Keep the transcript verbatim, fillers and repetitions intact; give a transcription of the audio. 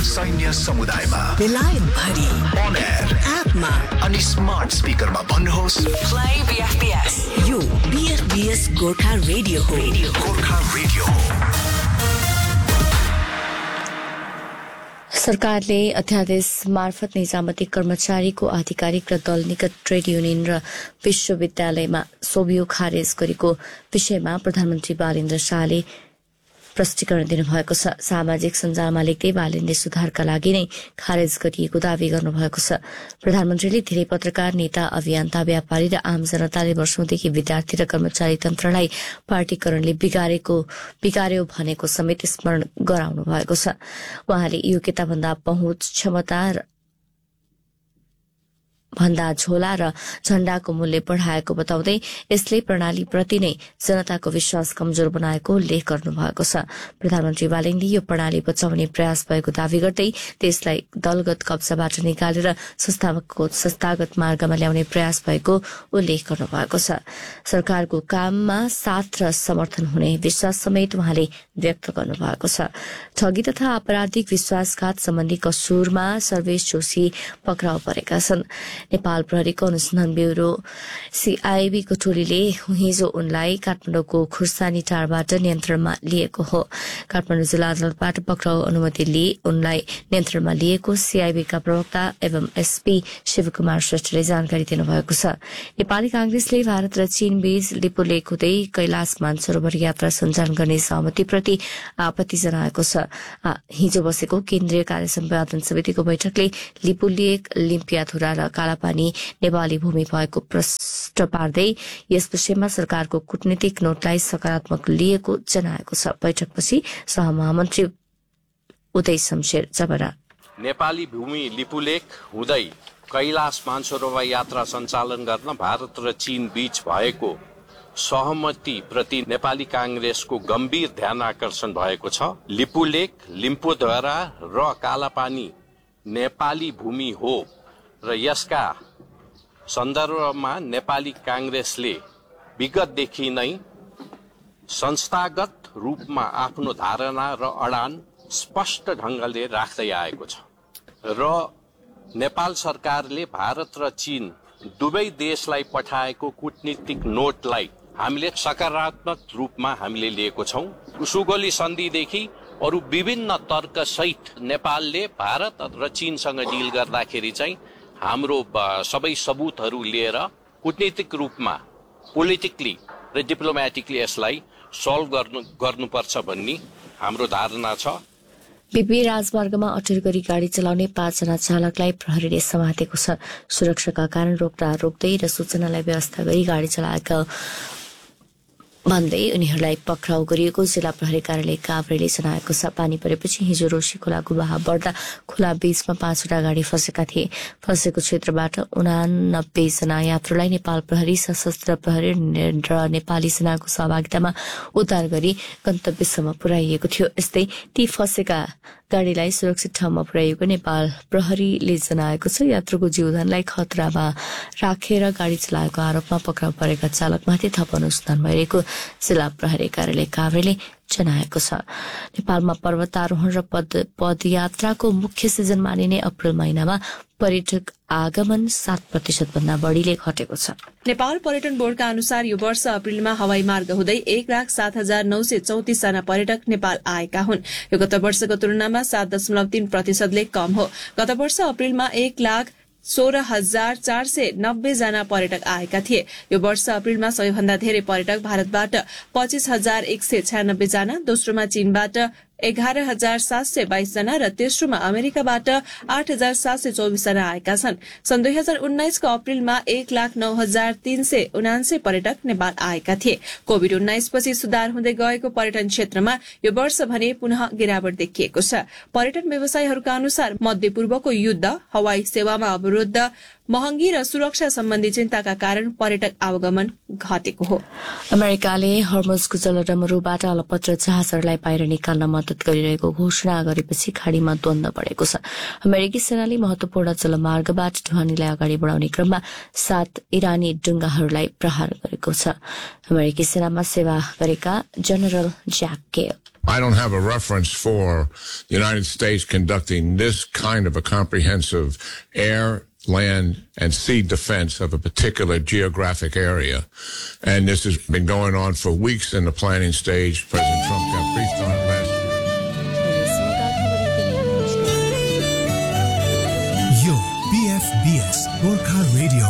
सैन्य समुदायमा बेलायत भरि on air एपमा अनि स्मार्ट स्पिकरमा भन्नुहोस् play B F B S यो B F B S Gorkha radio हो रेडियो गोर्खा रेडियो हो। सरकारले अध्यादेश मार्फत निजामती कर्मचारीको आधिकारिक र दल निकट ट्रेड युनियन र विश्वविद्यालयमा सोभियो खारेज गरेको विषयमा प्रधानमन्त्री बालेन्द्र शाहले प्रष्टीकरण दिनुभएको छ। सामाजिक सञ्जालमा लेख्दै बालेन्द्रले सुधारका लागि नै खारेज गरिएको दावी गर्नुभएको छ। प्रधानमन्त्रीले धेरै पत्रकार, नेता, अभियन्ता, व्यापारी र आम जनताले वर्षौंदेखि विद्यार्थी र कर्मचारी तन्त्रलाई पार्टीकरणले बिगारेको बिगार्यो भनेको समेत स्मरण गराउनु भएको छ। उहाँले योग्यताभन्दा पहुँच, क्षमता भन्दा झोला र झण्डाको मूल्य बढ़ाएको बताउँदै यसले प्रणालीप्रति नै जनताको विश्वास कमजोर बनाएको उल्लेख गर्नुभएको छ। प्रधानमन्त्री बालेन्द्रले यो प्रणाली बचाउने प्रयास भएको दावी गर्दै देशलाई दलगत कब्जाबाट निकालेर संस्थागत मार्गमा ल्याउने प्रयास भएको उल्लेख गर्नुभएको छ। सरकारको काममा साथ र समर्थन हुने विश्वास समेत उहाँले व्यक्त गर्नुभएको छ। ठगी तथा आपराधिक विश्वासघात सम्बन्धी कसुरमा सर्वेश जोशी पक्राउ परेका छन्। नेपाल प्रहरीको अनुसन्धान ब्यूरो सीआईबी को टोलीले हिजो उनलाई काठमाडौँको खुर्सानी टारबाट नियन्त्रणमा लिएको हो। काठमाडौँ जिल्ला अदालतबाट पक्राउ अनुमति लिई उनलाई नियन्त्रणमा लिएको सीआईबी का प्रवक्ता एवं एसपी शिवकुमार श्रेष्ठले जानकारी दिनुभएको छ। नेपाली कांग्रेसले भारत र चीन बीच लिपुलेक हुँदै कैलाश मानसरोवर यात्रा सञ्चालन गर्ने सहमतिप्रति आपत्ति जनाएको छ। हिजो बसेको केन्द्रीय कार्य सम्पादन समितिको बैठकले लिपुलेक, लिम्पियाधुरा र कालापानी नेपाली भूमि भएको प्रश्न पार्दै यस विषयमा सरकारको कूटनीतिक नोटलाई सकारात्मक लिएको जनाएको छ। बैठकपछि सहमहामन्त्री उदय शमशेर जबरा नेपाली भूमि लिपुलेक हुँदै कैलाश मानसरोवर यात्रा सञ्चालन गर्न भारत र चीन बीच भएको सहमति प्रति नेपाली कांग्रेसको गम्भीर ध्यान आकर्षण भएको छ। लिपुलेक, लिम्पोधरा र कालापानी नेपाली भूमि हो र यसका सन्दर्भमा नेपाली कांग्रेसले विगतदेखि नै संस्थागत रूपमा आफ्नो धारणा र अडान स्पष्ट ढंगले राख्दै आएको छ र नेपाल सरकारले भारत र चीन दुवै देशलाई पठाएको कूटनीतिक नोटलाई हामीले सकारात्मक रूपमा हामीले लिएको छौं। सुगोली सन्धिदेखि अरु विभिन्न तर्क सहित नेपालले भारत र चीनसँग डिल गर्दाखेरि चाहिँ हाम्रो सबै सबुतहरू लिएर कूटनीतिक रूपमा पोलिटिकली र डिप्लोमेटिकली यसलाई सल्भ गर्नु गर्नुपर्छ भन्ने हाम्रो धारणा छ। बीपी राजमार्गमा अटेर गरी गाड़ी चलाउने पाँचजना चालकलाई प्रहरीले समातेको छ। सुरक्षाका कारण रोक्दा रोक्दै र सूचनालाई व्यवस्था गरी गाड़ी चलाएका भन्दै उनीहरूलाई पक्राउ गरिएको जिल्ला प्रहरी कार्यालय काभ्रेले जनाएको छ। पानी परेपछि हिजो रोशी खोलाको बहाव बढ्दा खोला बीचमा पाँचवटा गाड़ी फँसेका थिए। फँसेको क्षेत्रबाट उनानब्बे जना यात्रुलाई नेपाल प्रहरी, सशस्त्र प्रहरी र नेपाली सेनाको सहभागितामा उद्धार गरी गन्तव्यसम्म पुर्याइएको थियो। यस्तै ती फँसेका गाड़ीलाई सुरक्षित ठाउँमा पुर्याइएको नेपाल प्रहरीले जनाएको छ। यात्रुको जीवनलाई खतरामा राखेर गाड़ी चलाएको आरोपमा पक्राउ परेका चालकमाथि थप अनुसन्धान भइरहेको जिल्ला प्रहरी कार्यालय काभ्रेले जनाएको छ। नेपालमा पर्वतारोहण र पद पदयात्राको मुख्य सिजन मानिने अप्रेल महिनामा पर्यटक आगमन सात प्रतिशत भन्दा बढ़ीले घटेको छ। नेपाल पर्यटन बोर्डका अनुसार यो वर्ष अप्रेलमा हवाई मार्ग हुँदै एक लाख सात हजार नौ सय चौतिस जना पर्यटक नेपाल आएका हुन्। यो गत वर्षको तुलनामा सात दशमलव तीन प्रतिशतले कम हो। गत वर्ष अप्रेलमा एक लाख सोह्र हजार चार सय नब्बे जना पर्यटक आएका थिए। यो वर्ष अप्रेलमा सबैभन्दा धेरै पर्यटक भारतबाट पच्चीस हजार एक सय छयानब्बे जना, दोस्रोमा चीनबाट एघार हजार सात सय बाइस जना र तेस्रोमा अमेरिकाबाट आठ हजार सात सय चौबिस जना आएका छन्। सन् दुई हजार उन्नाइसको अप्रेलमा एक लाख नौ हजार तीन सय उनान्सय पर्यटक नेपाल आएका थिए। कोविड उन्नाइस पछि सुधार हुँदै गएको पर्यटन क्षेत्रमा यो वर्ष भने पुनः गिरावट देखिएको छ। पर्यटन व्यवसायीहरूका अनुसार मध्यपूर्वको युद्ध, हवाई सेवामा अवरोध, महँगी र सुरक्षा सम्बन्धी चिन्ताका कारण पर्यटक आवागमन घटेको हो। अमेरिकाले हर्मुजको जलडमरूबाट अलपत्र जहाजहरूलाई बाहिर निकाल्न मद्दत गरिरहेको घोषणा गरेपछि खाड़ीमा द्वन्द्व बढ़ेको छ। अमेरिकी सेनाले महत्वपूर्ण जलमार्गबाट ढुवानीलाई अगाडि बढ़ाउने क्रममा सात इरानी डुंगाहरूलाई प्रहार गरेको छ। अमेरिकी सेनामा सेवा गरेका जनरल ज्याक केल I don't have a reference for the United States conducting this kind of a comprehensive air, land, and sea defense of a particular geographic area. And this has been going on for weeks in the planning stage. President Trump got briefed on it last year. यो B F B S Gorkha radio